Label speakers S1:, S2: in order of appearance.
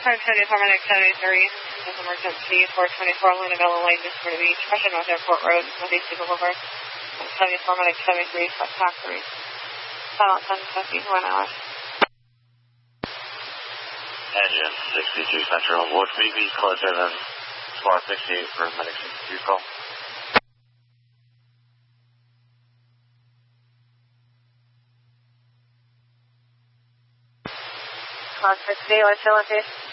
S1: 574 Medic 73. This is emergency 424 Lunavilla Lane, Newport Beach, Russian North Airport Road, Northeast of Boulevard. 74 Medic 73, Flight Factory. Silent 1050, 1 hour.
S2: Engine 62 Central, would we be closer than Squad 68 for Medic 62 call?
S1: Squad 68, what's your location?